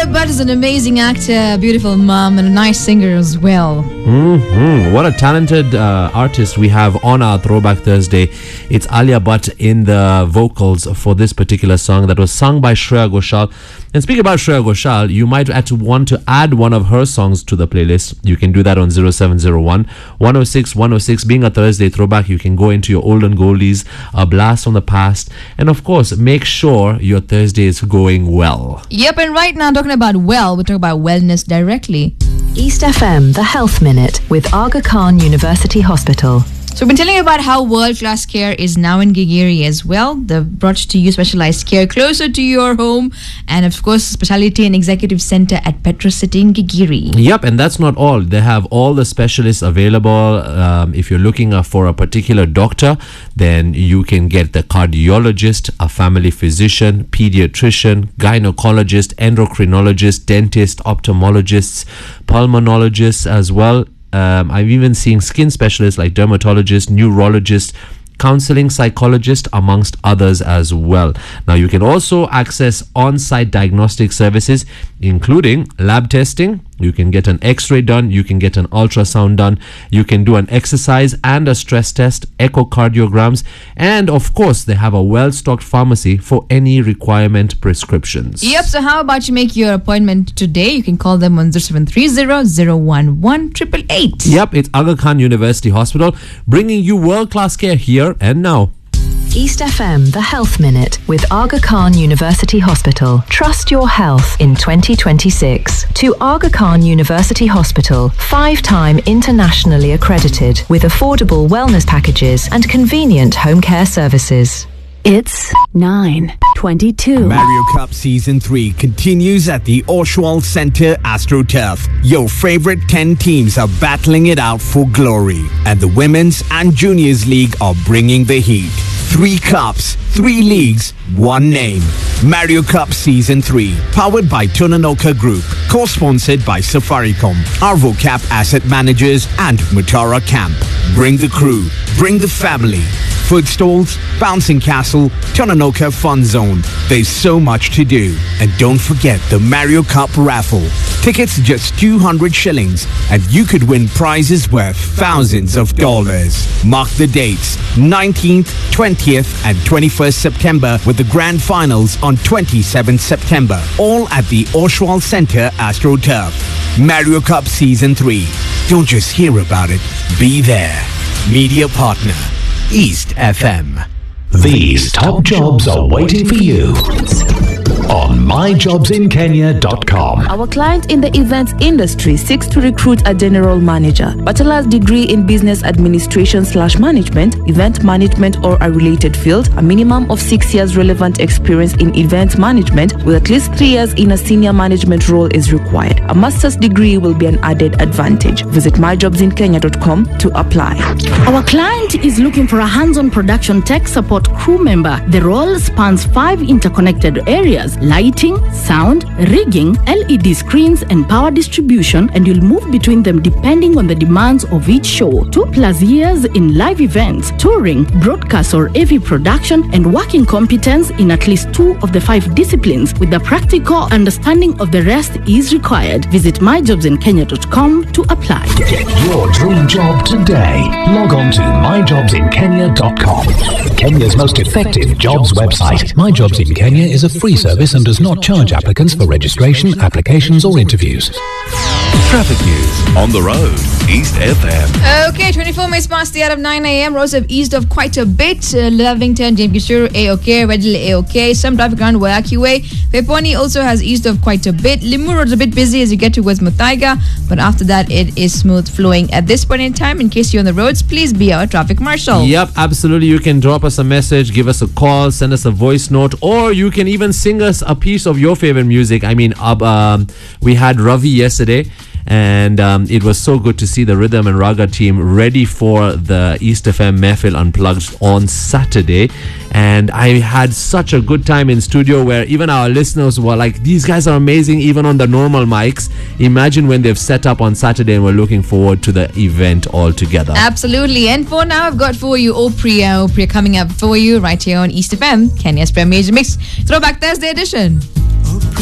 Alia Bhatt is an amazing actor, beautiful mom, and a nice singer as well. What a talented artist we have on our Throwback Thursday. It's Alia Bhatt in the vocals for this particular song that was sung by Shreya Ghoshal. And speaking about Shreya Ghoshal, you might want to add one of her songs to the playlist. You can do that on 0701 106 106. Being a Thursday throwback, you can go into your olden goldies, a blast from the past, and of course, make sure your Thursday is going well. Yep, and right now, talking about we're talking about wellness directly. East FM, the Health Minute with Aga Khan University Hospital. So we've been telling you about how world-class care is now in Gigiri as well. They've brought to you specialized care closer to your home, and of course, Speciality and Executive Center at Petro City in Gigiri. Yep, and that's not all. They have all the specialists available. If you're looking for a particular doctor, then you can get the cardiologist, a family physician, pediatrician, gynecologist, endocrinologist, dentist, ophthalmologists, pulmonologists as well. I'm even seeing skin specialists like dermatologists, neurologists, counseling psychologist, amongst others as well. Now, you can also access on-site diagnostic services, including lab testing. You can get an x-ray done, you can get an ultrasound done, you can do an exercise and a stress test, echocardiograms, and of course, they have a well-stocked pharmacy for any requirement prescriptions. Yep, so how about you make your appointment today? You can call them on 0730-011-888. Yep, it's Aga Khan University Hospital, bringing you world-class care here and now. East FM, the Health Minute with Aga Khan University Hospital. Trust your health in 2026. To Aga Khan University Hospital, 5-time internationally accredited with affordable wellness packages and convenient home care services. It's 9:22. Mario Cup Season 3 continues at the Oswald Center AstroTurf. Your favorite 10 teams are battling it out for glory, and the Women's and Juniors League are bringing the heat. 3 cups, 3 leagues, 1 name. Mario Cup Season 3, powered by Tonanoka Group, co-sponsored by Safaricom, Arvocap Asset Managers, and Mutara Camp. Bring the crew, bring the family. Food stalls, bouncing castle, Tonanoka Fun Zone. There's so much to do. And don't forget the Mario Cup raffle. Tickets just 200 shillings, and you could win prizes worth thousands of dollars. Mark the dates, 19th, 20th, and 21st September, with the grand finals on 27th September. All at the Oswald Center AstroTurf. Mario Cup Season 3. Don't just hear about it, be there. Media partner, East FM. These top jobs are waiting for you on myjobsinkenya.com. Our client in the events industry seeks to recruit a general manager, bachelor's degree in business administration/management, event management or a related field, a minimum of 6 years relevant experience in event management with at least 3 years in a senior management role is required. A master's degree will be an added advantage. Visit myjobsinkenya.com to apply. Our client is looking for a hands-on production tech support crew member. The role spans 5 interconnected areas: lighting, sound, rigging, LED screens, and power distribution, and you'll move between them depending on the demands of each show. 2+ years in live events, touring, broadcast or AV production, and working competence in at least 2 of the 5 disciplines, with the practical understanding of the rest is required. Visit myjobsinkenya.com to apply. Get your dream job today. Log on to myjobsinkenya.com. Kenya's most effective jobs website. My Jobs in Kenya is a free service and does not charge applicants for registration, applications or interviews. Traffic news on the road. East FM. Okay, 24 minutes past the hour of 9 a.m. Roads have eased off quite a bit. Lavington, James Gishuru, A-OK. Redhill, A-OK. Some traffic around Wayaki Way. Peponi also has eased off quite a bit. Limuru Road's a bit busy as you get towards Muthaiga, but after that, it is smooth flowing. At this point in time, in case you're on the roads, please be our traffic marshal. Yep, absolutely. You can drop us a message, give us a call, send us a voice note, or you can even sing us a piece of your favorite music. I mean, we had Ravi yesterday, and it was so good to see the Rhythm and Raga team ready for the East FM Mehfil Unplugged on Saturday. And I had such a good time in studio where even our listeners were like, these guys are amazing even on the normal mics. Imagine when they've set up on Saturday and we're looking forward to the event all together. Absolutely. And for now, I've got for you Priya coming up for you right here on East FM, Kenya's premier mix, Throwback Thursday edition.